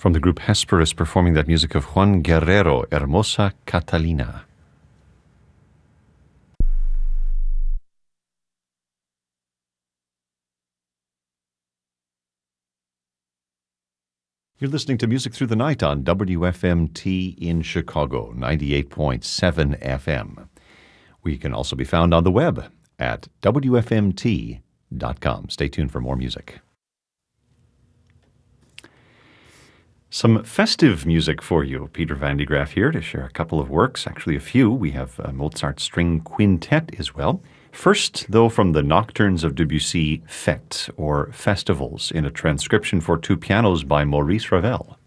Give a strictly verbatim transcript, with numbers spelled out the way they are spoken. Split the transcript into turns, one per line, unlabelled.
From the group Hesperus, performing that music of Juan Guerrero, Hermosa Catalina. You're listening to Music Through the Night on W F M T in Chicago, ninety-eight point seven F M. We can also be found on the web at W F M T dot com. Stay tuned for more music. Some festive music for you. Peter Van de Graaff here to share a couple of works, actually a few. We have a Mozart String Quintet as well. First, though, from the Nocturnes of Debussy, Fêtes, or Festivals, in a transcription for two pianos by Maurice Ravel.